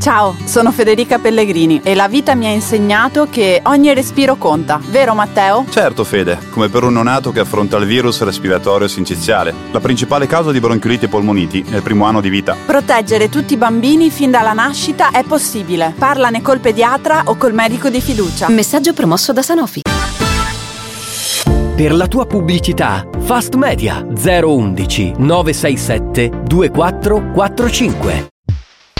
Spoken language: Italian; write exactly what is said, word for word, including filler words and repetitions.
Ciao, sono Federica Pellegrini e la vita mi ha insegnato che ogni respiro conta, vero Matteo? Certo Fede, come per un neonato che affronta il virus respiratorio sinciziale, la principale causa di bronchiolite e polmoniti nel primo anno di vita. Proteggere tutti i bambini fin dalla nascita è possibile. Parlane col pediatra o col medico di fiducia. Messaggio promosso da Sanofi. Per la tua pubblicità, Fast Media zero uno uno nove sei sette due quattro quattro cinque.